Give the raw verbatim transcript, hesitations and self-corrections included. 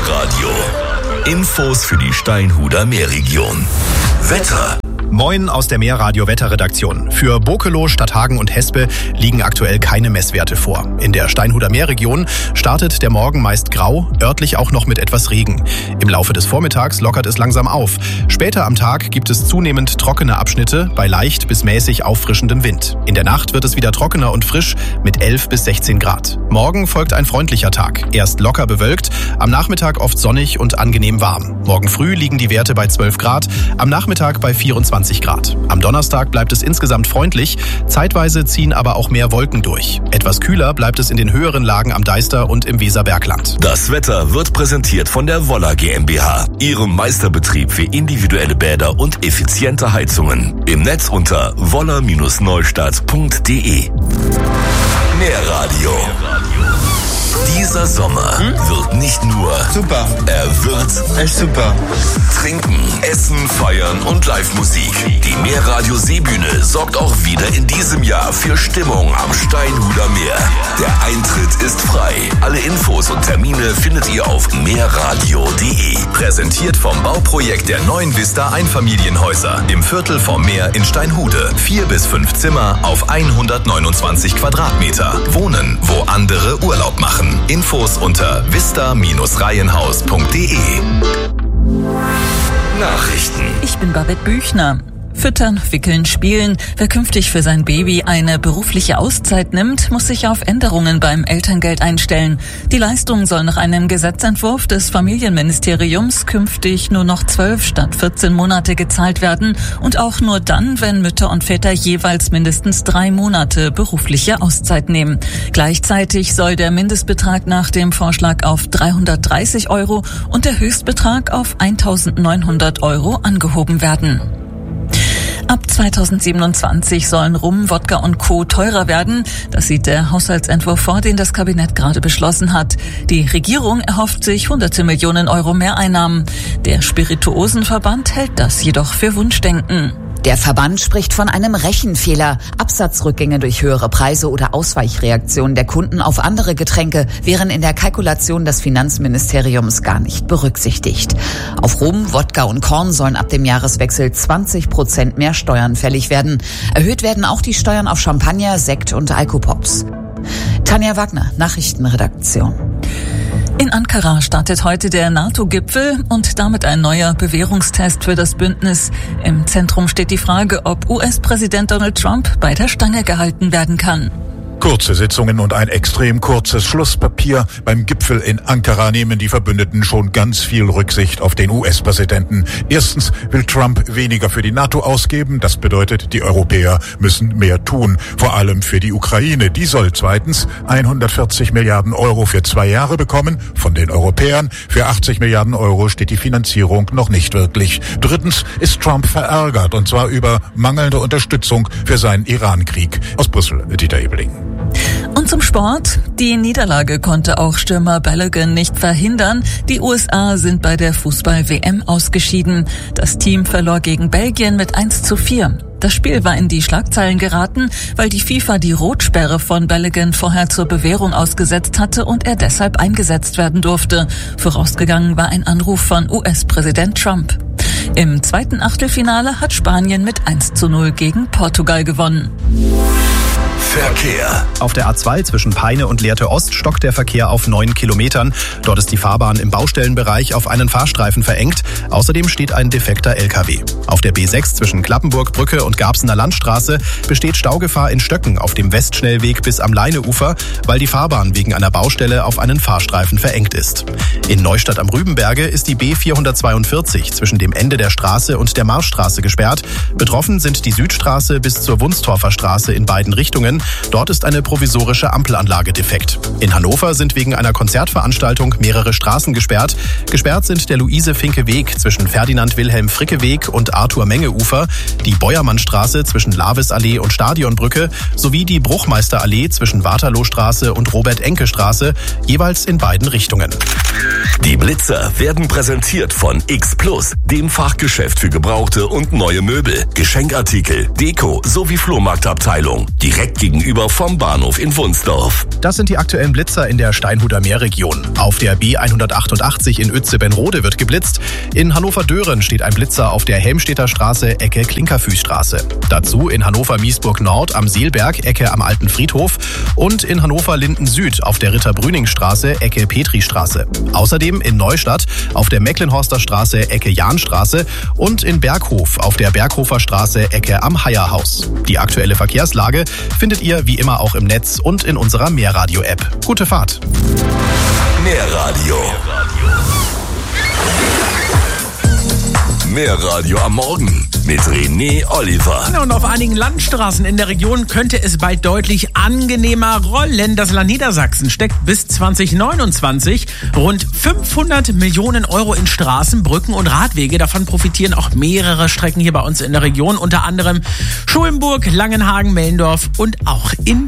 Meerradio. Infos für die Steinhuder Meerregion. Wetter. Moin aus der Meerradio-Wetterredaktion. Für Bokelow, Stadthagen und Hespe liegen aktuell keine Messwerte vor. In der Steinhuder Meerregion startet der Morgen meist grau, örtlich auch noch mit etwas Regen. Im Laufe des Vormittags lockert es langsam auf. Später am Tag gibt es zunehmend trockene Abschnitte bei leicht bis mäßig auffrischendem Wind. In der Nacht wird es wieder trockener und frisch mit elf bis sechzehn Grad. Morgen folgt ein freundlicher Tag. Erst locker bewölkt, am Nachmittag oft sonnig und angenehm warm. Morgen früh liegen die Werte bei zwölf Grad, am Nachmittag bei vierundzwanzig Grad. Am Donnerstag bleibt es insgesamt freundlich, zeitweise ziehen aber auch mehr Wolken durch. Etwas kühler bleibt es in den höheren Lagen am Deister und im Weserbergland. Das Wetter wird präsentiert von der Woller GmbH, ihrem Meisterbetrieb für individuelle Bäder und effiziente Heizungen. Im Netz unter woller Bindestrich neustadt punkt de. Meerradio. Dieser Sommer hm? wird nicht nur super, er wird echt super. Trinken, essen, feiern und Live-Musik. Die Meerradio Seebühne sorgt auch wieder in diesem Jahr für Stimmung am Steinhuder Meer. Der Eintritt ist frei. Alle Infos und Termine findet ihr auf meerradio punkt de. Präsentiert vom Bauprojekt der neuen Vista Einfamilienhäuser im Viertel vom Meer in Steinhude. Vier bis fünf Zimmer auf hundertneunundzwanzig Quadratmeter. Wohnen, wo andere Urlaub machen. Infos unter vista Bindestrich reihenhaus punkt de. Nachrichten. Ich bin Babette Büchner. Füttern, wickeln, spielen. Wer künftig für sein Baby eine berufliche Auszeit nimmt, muss sich auf Änderungen beim Elterngeld einstellen. Die Leistung soll nach einem Gesetzentwurf des Familienministeriums künftig nur noch zwölf statt vierzehn Monate gezahlt werden und auch nur dann, wenn Mütter und Väter jeweils mindestens drei Monate berufliche Auszeit nehmen. Gleichzeitig soll der Mindestbetrag nach dem Vorschlag auf dreihundertdreißig Euro und der Höchstbetrag auf eintausendneunhundert Euro angehoben werden. Ab zweitausendsiebenundzwanzig sollen Rum, Wodka und Co. teurer werden. Das sieht der Haushaltsentwurf vor, den das Kabinett gerade beschlossen hat. Die Regierung erhofft sich hunderte Millionen Euro Mehreinnahmen. Der Spirituosenverband hält das jedoch für Wunschdenken. Der Verband spricht von einem Rechenfehler. Absatzrückgänge durch höhere Preise oder Ausweichreaktionen der Kunden auf andere Getränke wären in der Kalkulation des Finanzministeriums gar nicht berücksichtigt. Auf Rum, Wodka und Korn sollen ab dem Jahreswechsel zwanzig Prozent mehr Steuern fällig werden. Erhöht werden auch die Steuern auf Champagner, Sekt und Alkopops. Tanja Wagner, Nachrichtenredaktion. In Ankara startet heute der NATO-Gipfel und damit ein neuer Bewährungstest für das Bündnis. Im Zentrum steht die Frage, ob U S-Präsident Donald Trump bei der Stange gehalten werden kann. Kurze Sitzungen und ein extrem kurzes Schlusspapier. Beim Gipfel in Ankara nehmen die Verbündeten schon ganz viel Rücksicht auf den U S-Präsidenten. Erstens will Trump weniger für die NATO ausgeben. Das bedeutet, die Europäer müssen mehr tun. Vor allem für die Ukraine. Die soll zweitens hundertvierzig Milliarden Euro für zwei Jahre bekommen von den Europäern. Für achtzig Milliarden Euro steht die Finanzierung noch nicht wirklich. Drittens ist Trump verärgert, und zwar über mangelnde Unterstützung für seinen Iran-Krieg. Aus Brüssel, Dieter Ebeling. Und zum Sport. Die Niederlage konnte auch Stürmer Balogun nicht verhindern. Die U S A sind bei der Fußball-W M ausgeschieden. Das Team verlor gegen Belgien mit eins zu vier. Das Spiel war in die Schlagzeilen geraten, weil die FIFA die Rotsperre von Balogun vorher zur Bewährung ausgesetzt hatte und er deshalb eingesetzt werden durfte. Vorausgegangen war ein Anruf von U S-Präsident Trump. Im zweiten Achtelfinale hat Spanien mit eins zu null gegen Portugal gewonnen. Verkehr. Auf der A zwei zwischen Peine und Lehrte Ost stockt der Verkehr auf neun Kilometern. Dort ist die Fahrbahn im Baustellenbereich auf einen Fahrstreifen verengt. Außerdem steht ein defekter L K W. Auf der B sechs zwischen Klappenburg, Brücke und Garbsener Landstraße besteht Staugefahr in Stöcken auf dem Westschnellweg bis am Leineufer, weil die Fahrbahn wegen einer Baustelle auf einen Fahrstreifen verengt ist. In Neustadt am Rübenberge ist die B vierhundertzweiundvierzig zwischen dem Ende der Straße und der Marschstraße gesperrt. Betroffen sind die Südstraße bis zur Wunstorfer Straße in beiden Richtungen. Dort ist eine provisorische Ampelanlage defekt. In Hannover sind wegen einer Konzertveranstaltung mehrere Straßen gesperrt. Gesperrt sind der Luise-Finke-Weg zwischen Ferdinand-Wilhelm-Fricke-Weg und Arthur-Menge-Ufer, die Beuermannstraße zwischen Lavisallee und Stadionbrücke sowie die Bruchmeisterallee zwischen Waterloostraße und Robert-Enke-Straße, jeweils in beiden Richtungen. Die Blitzer werden präsentiert von X Plus, dem Fachgeschäft für gebrauchte und neue Möbel, Geschenkartikel, Deko sowie Flohmarktabteilung. Direkt gegenüber vom Bahnhof in Wunsdorf. Das sind die aktuellen Blitzer in der Steinhuder Meerregion. Auf der B hundertachtundachtzig in Uetze-Benrode wird geblitzt. In Hannover-Dören steht ein Blitzer auf der Helmstedter Straße, Ecke Klinkerfüßstraße. Dazu in Hannover-Miesburg Nord am Seelberg, Ecke am Alten Friedhof. Und in Hannover-Linden Süd auf der Ritter-Brüning-Straße, Ecke Petristraße. Außerdem in Neustadt auf der Mecklenhorster Straße, Ecke Jahnstraße und in Berghof auf der Berghofer Straße, Ecke am Heierhaus. Die aktuelle Verkehrslage findet ihr wie immer auch im Netz und in unserer Meerradio-App. Gute Fahrt! Meerradio. Meerradio am Morgen mit René Oliver. Und auf einigen Landstraßen in der Region könnte es bald deutlich angenehmer rollen. Das Land Niedersachsen steckt bis zwanzig neunundzwanzig rund fünfhundert Millionen Euro in Straßen, Brücken und Radwege. Davon profitieren auch mehrere Strecken hier bei uns in der Region, unter anderem Schulenburg, Langenhagen, Mellendorf und auch in